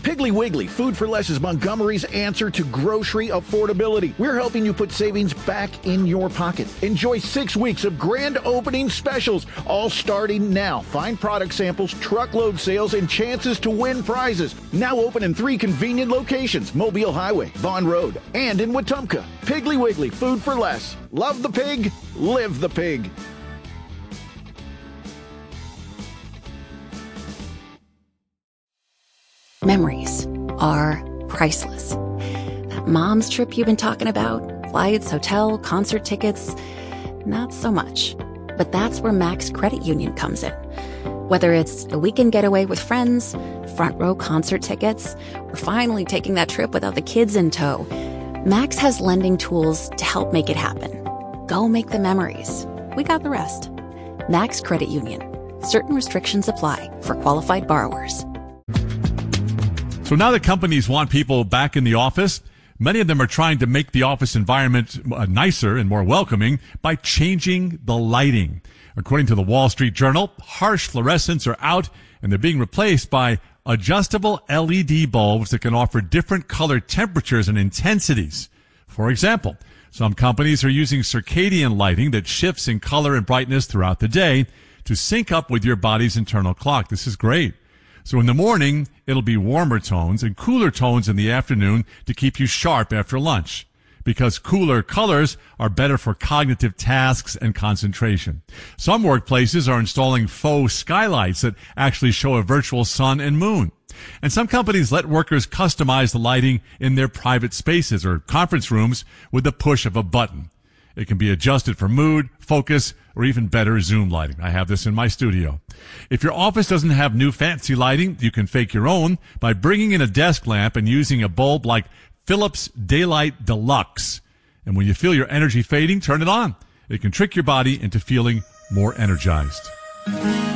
Piggly Wiggly Food for Less is Montgomery's answer to grocery affordability. We're helping you put savings back in your pocket. Enjoy 6 weeks of grand opening specials, all starting now. Find product samples, truckload sales, and chances to win prizes. Now open in 3 convenient locations: Mobile Highway, Vaughn Road, and in Wetumpka. Piggly Wiggly Food for Less. Love the pig, live the pig. Memories are priceless. That mom's trip you've been talking about, flights, hotel, concert tickets, not so much. But that's where Max Credit Union comes in. Whether it's a weekend getaway with friends, front row concert tickets, or finally taking that trip without the kids in tow, Max has lending tools to help make it happen. Go make the memories. We got the rest. Max Credit Union. Certain restrictions apply for qualified borrowers. So now that companies want people back in the office, many of them are trying to make the office environment nicer and more welcoming by changing the lighting. According to the Wall Street Journal, harsh fluorescents are out and they're being replaced by adjustable LED bulbs that can offer different color temperatures and intensities. For example, some companies are using circadian lighting that shifts in color and brightness throughout the day to sync up with your body's internal clock. This is great. So in the morning, it'll be warmer tones and cooler tones in the afternoon to keep you sharp after lunch, because cooler colors are better for cognitive tasks and concentration. Some workplaces are installing faux skylights that actually show a virtual sun and moon. And some companies let workers customize the lighting in their private spaces or conference rooms with the push of a button. It can be adjusted for mood, focus, or even better Zoom lighting. I have this in my studio. If your office doesn't have new fancy lighting, you can fake your own by bringing in a desk lamp and using a bulb like Philips Daylight Deluxe. And when you feel your energy fading, turn it on. It can trick your body into feeling more energized.